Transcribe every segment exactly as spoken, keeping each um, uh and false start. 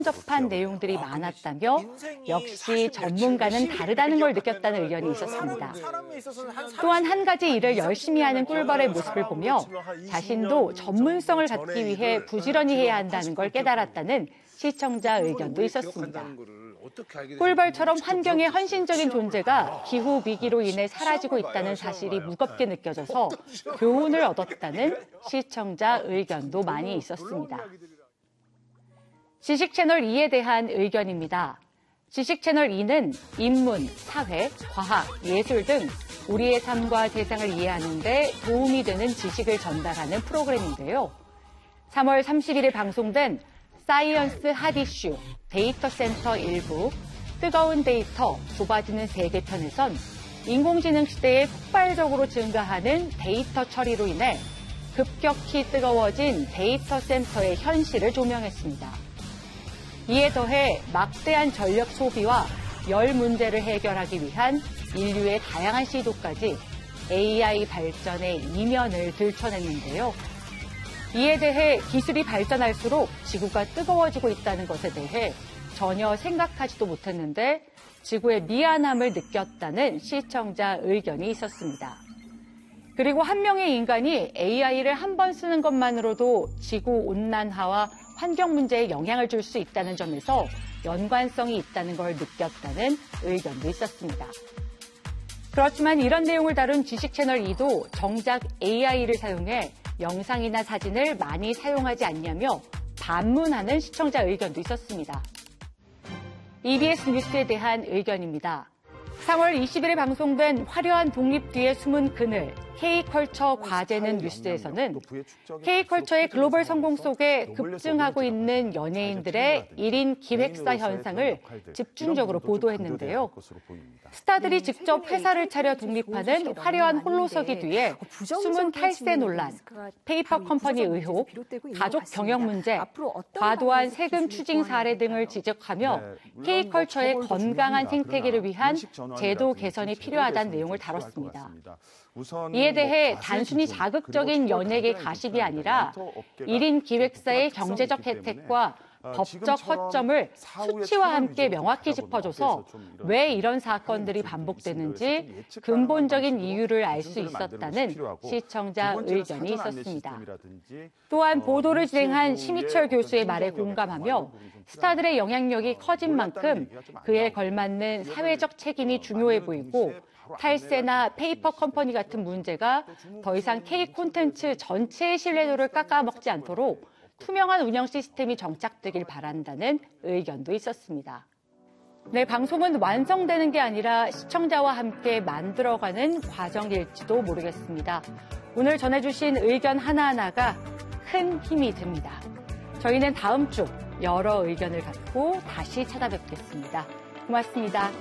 접한 내용들이 많았다며 역시 전문가는 다르다는 걸 느꼈다는 의견이 있었습니다. 또한 한 가지 일을 열심히 하는 꿀벌의 모습을 보며 자신도 전문성을 갖기 위해 부지런히 해야 한다는 걸 깨달았다는 시청자 의견도 있었습니다. 꿀벌처럼 환경에 헌신적인 존재가 기후 위기로 인해 사라지고 있다는 사실이 무겁게 느껴져서 교훈을 얻었다는 시청자 의견도 많이 있었습니다. 지식채널이에 대한 의견입니다. 지식채널이는 인문, 사회, 과학, 예술 등 우리의 삶과 세상을 이해하는 데 도움이 되는 지식을 전달하는 프로그램인데요. 삼월 삼십일에 방송된 사이언스 핫이슈, 데이터 센터 일부, 뜨거운 데이터, 좁아지는 세계 편에선 인공지능 시대에 폭발적으로 증가하는 데이터 처리로 인해 급격히 뜨거워진 데이터 센터의 현실을 조명했습니다. 이에 더해 막대한 전력 소비와 열 문제를 해결하기 위한 인류의 다양한 시도까지 에이아이 발전의 이면을 들춰냈는데요. 이에 대해 기술이 발전할수록 지구가 뜨거워지고 있다는 것에 대해 전혀 생각하지도 못했는데 지구의 미안함을 느꼈다는 시청자 의견이 있었습니다. 그리고 한 명의 인간이 에이아이를 한 번 쓰는 것만으로도 지구 온난화와 환경 문제에 영향을 줄 수 있다는 점에서 연관성이 있다는 걸 느꼈다는 의견도 있었습니다. 그렇지만 이런 내용을 다룬 지식채널이도 정작 에이아이를 사용해 영상이나 사진을 많이 사용하지 않냐며 반문하는 시청자 의견도 있었습니다. 이비에스 뉴스에 대한 의견입니다. 삼월 이십일에 방송된 화려한 독립 뒤에 숨은 그늘, K컬처 과제는 뉴스에서는 K컬처의 글로벌 성공 속에 급증하고 있는 연예인들의 일 인 기획사 현상을 집중적으로 보도했는데요. 스타들이 직접 회사를 차려 독립하는 화려한 홀로서기 뒤에 숨은 탈세 논란, 페이퍼 컴퍼니 의혹, 가족 경영 문제, 과도한 세금 추징 사례 등을 지적하며 K컬처의 건강한 생태계를 위한 제도 개선이 필요하다는 내용을 다뤘습니다. 이에 대해 단순히 자극적인 연예계 가십이 아니라 일 인 기획사의 경제적 혜택과 법적 허점을 수치와 함께 명확히 짚어줘서 왜 이런 사건들이 반복되는지 근본적인 이유를 알 수 있었다는 시청자 의견이 있었습니다. 또한 보도를 진행한 심희철 교수의 말에 공감하며 스타들의 영향력이 커진 만큼 그에 걸맞는 사회적 책임이 중요해 보이고 탈세나 페이퍼 컴퍼니 같은 문제가 더 이상 K 콘텐츠 전체의 신뢰도를 깎아먹지 않도록 투명한 운영 시스템이 정착되길 바란다는 의견도 있었습니다. 네, 방송은 완성되는 게 아니라 시청자와 함께 만들어가는 과정일지도 모르겠습니다. 오늘 전해주신 의견 하나하나가 큰 힘이 됩니다. 저희는 다음 주 여러 의견을 갖고 다시 찾아뵙겠습니다. 고맙습니다.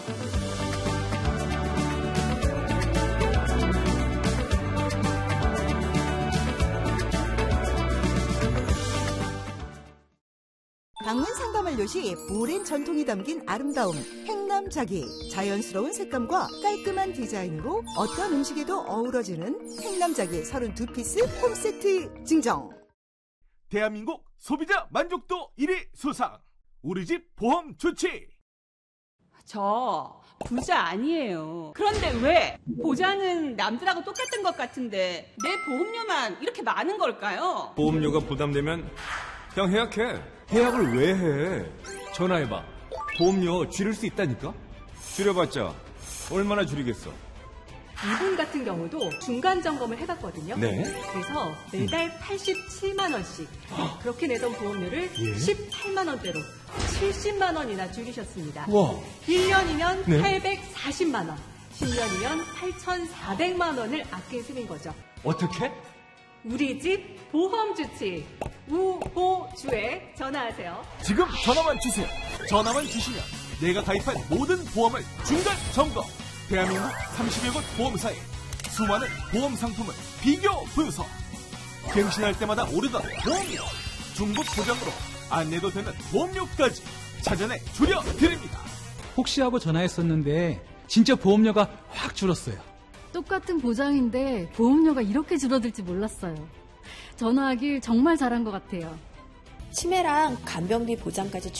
방문 상담완료 시 오랜 전통이 담긴 아름다움 행남자기. 자연스러운 색감과 깔끔한 디자인으로 어떤 음식에도 어우러지는 행남자기 서른두 피스 홈세트 증정. 대한민국 소비자 만족도 일 위 수상. 우리 집 보험 좋지. 저 부자 아니에요. 그런데 왜 보장은 남들하고 똑같은 것 같은데 내 보험료만 이렇게 많은 걸까요? 보험료가 부담되면 그냥 해약해. 해약을 왜 해? 전화해봐. 보험료 줄일 수 있다니까? 줄여봤자 얼마나 줄이겠어? 이분 같은 경우도 중간 점검을 해봤거든요. 네. 그래서 매달 팔십칠만 원씩 그렇게 내던 보험료를 예? 십팔만 원대로 칠십만 원이나 줄이셨습니다. 와. 일 년이면 네. 팔백사십만 원, 십 년이면 팔천사백만 원을 아낀 셈인 거죠. 어떻게? 우리 집 보험 주치 우보주에 전화하세요. 지금 전화만 주세요. 전화만 주시면 내가 가입한 모든 보험을 중간 점검. 대한민국 삼십여 곳 보험사의 수많은 보험 상품을 비교 분석. 갱신할 때마다 오르던 보험료. 중복 보장으로 안 내도 되는 보험료까지 찾아내 줄여드립니다. 혹시 하고 전화했었는데 진짜 보험료가 확 줄었어요. 똑같은 보장인데 보험료가 이렇게 줄어들지 몰랐어요. 전화하길 정말 잘한 것 같아요. 치매랑 간병비 보장까지